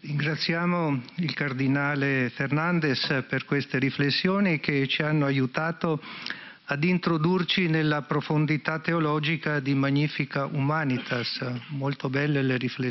Ringraziamo il Cardinale Fernandez per queste riflessioni che ci hanno aiutato ad introdurci nella profondità teologica di Magnificat Humanitas. Molto belle le riflessioni.